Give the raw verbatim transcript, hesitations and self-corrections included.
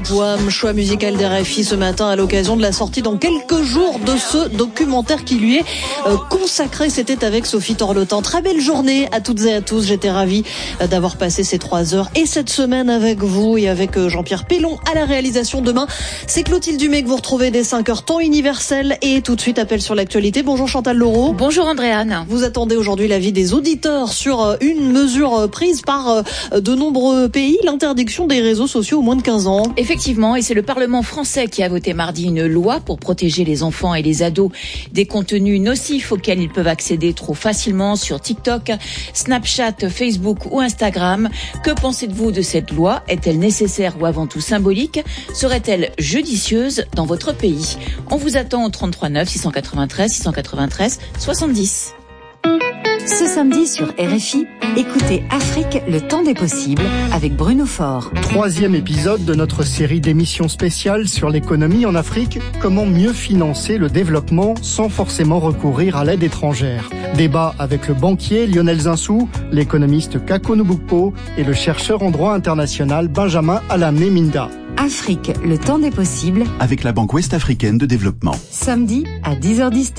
Wham, choix musical d'R F I ce matin à l'occasion de la sortie dans quelques jours de ce documentaire qui lui est euh, consacré. C'était avec Sophie Torlotan. Très belle journée à toutes et à tous. J'étais ravie euh, d'avoir passé ces trois heures et cette semaine avec vous et avec euh, Jean-Pierre Pellon à la réalisation. Demain, c'est Clotilde Dumay que vous retrouvez dès cinq heures, temps universel. Et tout de suite, appel sur l'actualité. Bonjour Chantal Laureau. Bonjour Andréane. Vous attendez aujourd'hui l'avis des auditeurs sur euh, une mesure euh, prise par euh, de nombreux pays, l'interdiction des réseaux sociaux aux moins de quinze ans. Effectivement, et c'est le Parlement français qui a voté mardi une loi pour protéger les enfants et les ados des contenus nocifs auxquels ils peuvent accéder trop facilement sur TikTok, Snapchat, Facebook ou Instagram. Que pensez-vous de cette loi? Est-elle nécessaire ou avant tout symbolique? Serait-elle judicieuse dans votre pays? On vous attend au trente-trois neuf six cent quatre-vingt-treize six cent quatre-vingt-treize soixante-dix. Ce samedi sur R F I, écoutez Afrique, le temps des possibles avec Bruno Faure. Troisième épisode de notre série d'émissions spéciales sur l'économie en Afrique. Comment mieux financer le développement sans forcément recourir à l'aide étrangère. Débat avec le banquier Lionel Zinsou, l'économiste Kako Nubukpo et le chercheur en droit international Benjamin Alamné Minda. Afrique, le temps des possibles avec la Banque Ouest-Africaine de Développement. Samedi à dix heures dix.